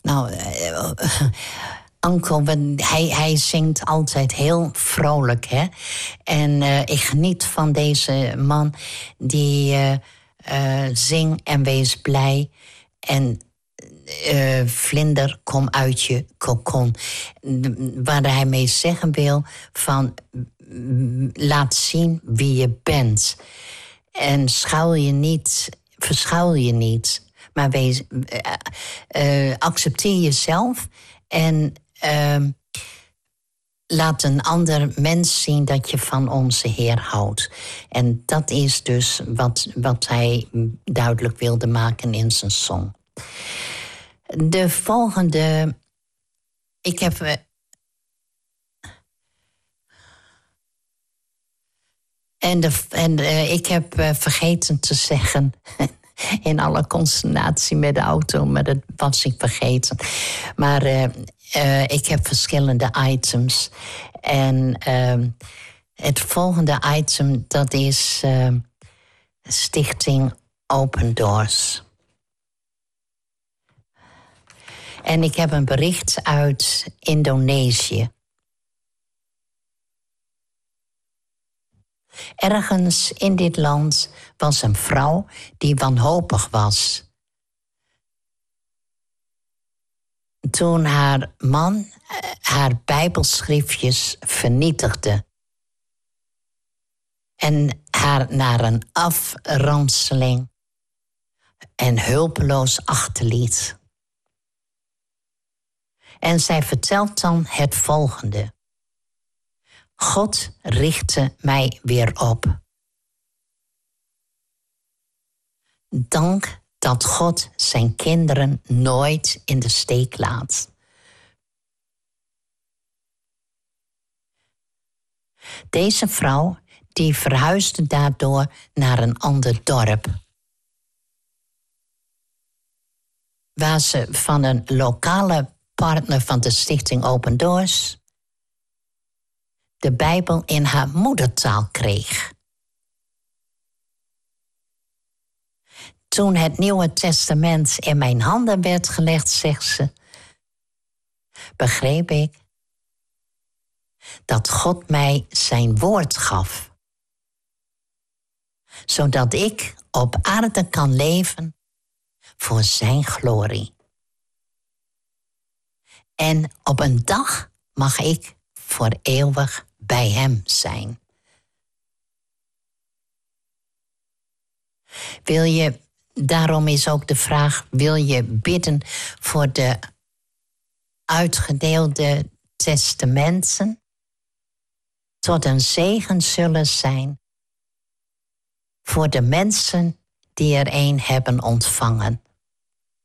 Nou, Anko, hij zingt altijd heel vrolijk, hè. En ik geniet van deze man die zing en wees blij. En vlinder, kom uit je kokon. Waar hij mee zeggen wil van laat zien wie je bent. En verschuil je niet. Maar accepteer jezelf en laat een ander mens zien dat je van onze Heer houdt. En dat is dus wat hij duidelijk wilde maken in zijn song. De volgende... Ik heb... ik heb vergeten te zeggen... in alle consternatie met de auto, maar dat was ik vergeten. Maar ik heb verschillende items. En het volgende item, dat is Stichting Open Doors. En ik heb een bericht uit Indonesië. Ergens in dit land was een vrouw die wanhopig was. Toen haar man haar bijbelschriftjes vernietigde. En haar naar een afranseling en hulpeloos achterliet. En zij vertelt dan het volgende. God richtte mij weer op. Dank dat God zijn kinderen nooit in de steek laat. Deze vrouw die verhuisde daardoor naar een ander dorp. Waar ze van een lokale partner van de Stichting Open Doors de Bijbel in haar moedertaal kreeg. Toen het Nieuwe Testament in mijn handen werd gelegd, zegt ze, begreep ik dat God mij zijn woord gaf. Zodat ik op aarde kan leven voor zijn glorie. En op een dag mag ik voor eeuwig bij hem zijn. Daarom is ook de vraag, wil je bidden voor de uitgedeelde testamenten? Tot een zegen zullen zijn voor de mensen die er een hebben ontvangen.